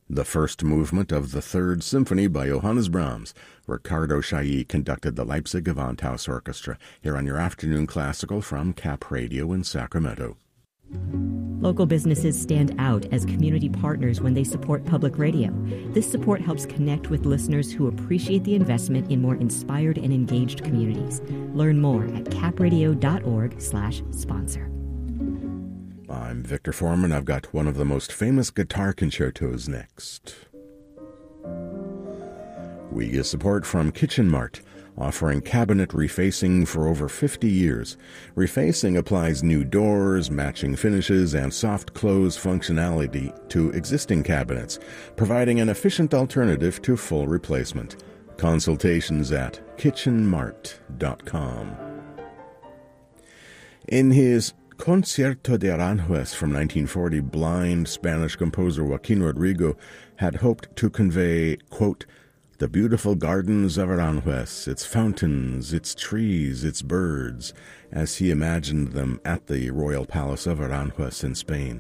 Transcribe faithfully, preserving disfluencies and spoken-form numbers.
The first movement of the Third Symphony by Johannes Brahms. Ricardo Chailly conducted the Leipzig Gewandhaus Orchestra, here on your afternoon classical from Cap Radio in Sacramento. Local businesses stand out as community partners when they support public radio. This support helps connect with listeners who appreciate the investment in more inspired and engaged communities. Learn more at capradio.org slash sponsor. I'm Victor Foreman. I've got one of the most famous guitar concertos next. We get support from Kitchen Mart, offering cabinet refacing for over fifty years. Refacing applies new doors, matching finishes, and soft close functionality to existing cabinets, providing an efficient alternative to full replacement. Consultations at kitchen mart dot com. In his Concierto de Aranjuez from nineteen forty, blind Spanish composer Joaquin Rodrigo had hoped to convey, quote, the beautiful gardens of Aranjuez, its fountains, its trees, its birds, as he imagined them at the royal palace of Aranjuez in Spain.